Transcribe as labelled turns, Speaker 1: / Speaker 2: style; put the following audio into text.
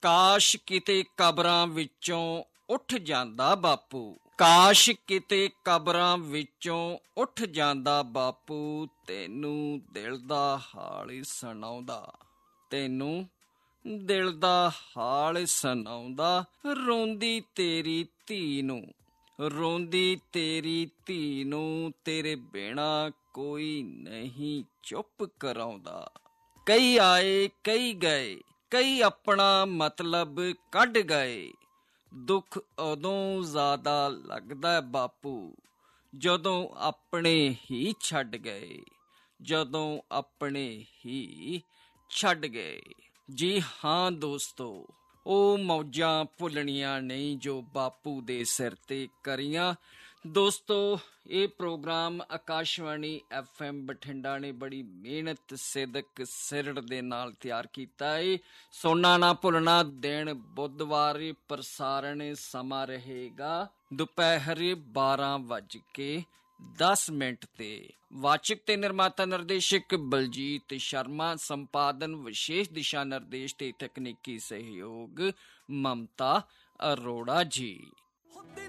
Speaker 1: ਕਾਸ਼ ਕਿਤੇ ਕਬਰਾਂ ਵਿੱਚੋਂ ਉੱਠ ਜਾਂਦਾ ਬਾਪੂ, ਕਾਸ਼ ਕਿਤੇ ਕਬਰਾਂ ਵਿੱਚੋਂ ਉੱਠ ਜਾਂਦਾ ਬਾਪੂ, ਤੈਨੂੰ ਦਿਲ ਦਾ ਹਾਲ ਸੁਣਾਉਂਦਾ, ਤੈਨੂੰ ਦਿਲ ਦਾ ਹਾਲ ਸੁਣਾਉਂਦਾ। ਰੋਂਦੀ ਤੇਰੀ ਧੀ ਨੂੰ, ਰੋਂਦੀ ਤੇਰੀ ਧੀ ਨੂੰ, ਤੇਰੇ ਬਿਨਾ ਕੋਈ ਨਹੀਂ ਚੁੱਪ ਕਰਾਉਂਦਾ। ਕਈ ਆਏ ਕਈ ਗਏ, ਕਈ ਆਪਣਾ ਮਤਲਬ ਕੱਢ ਗਏ, ਦੁੱਖ ਉਦੋਂ ਜ਼ਿਆਦਾ ਲੱਗਦਾ ਬਾਪੂ ਜਦੋਂ ਆਪਣੇ ਹੀ ਛੱਡ ਗਏ, ਜਦੋਂ ਆਪਣੇ ਹੀ ਛੱਡ ਗਏ। ਜੀ ਹਾਂ ਦੋਸਤੋ, ਉਹ ਮੌਜਾਂ ਭੁੱਲਣੀਆਂ ਨਹੀਂ ਜੋ ਬਾਪੂ ਦੇ ਸਿਰ 'ਤੇ ਕਰੀਆਂ। ਦੋਸਤੋ, ਇਹ ਪ੍ਰੋਗਰਾਮ ਆਕਾਸ਼ਵਾਣੀ FM ਬਠਿੰਡਾ ਨੇ ਬੜੀ ਮਿਹਨਤ ਸਿਦਕ ਸਿਰੜ ਦੇ ਨਾਲ ਤਿਆਰ ਕੀਤਾ ਹੈ। ਸੁਣਨਾ ਨਾ ਭੁੱਲਣਾ। ਦਿਨ ਬੁੱਧਵਾਰ ਪ੍ਰਸਾਰਣ ਸਮਾਂ ਰਹੇਗਾ ਦੁਪਹਿਰ 12:10 ਤੇ। ਵਾਚਕ ਤੇ ਨਿਰਮਾਤਾ ਨਿਰਦੇਸ਼ਕ ਬਲਜੀਤ ਸ਼ਰਮਾ, ਸੰਪਾਦਨ ਵਿਸ਼ੇਸ਼ ਦਿਸ਼ਾ ਨਿਰਦੇਸ਼ ਤੇ ਤਕਨੀਕੀ ਸਹਿਯੋਗ ਮਮਤਾ ਅਰੋੜਾ ਜੀ।